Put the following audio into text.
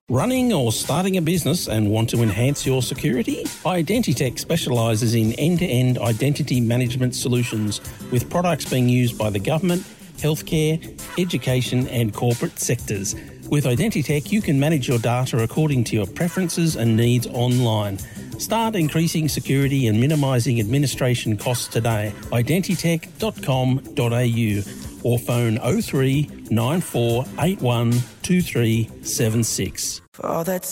Running or starting a business and want to enhance your security? Identitech specialises in end-to-end identity management solutions with products being used by the government, healthcare, education and corporate sectors. With Identitech, you can manage your data according to your preferences and needs online. Start increasing security and minimising administration costs today. Identitech.com.au or phone 03 9481 2376. For all that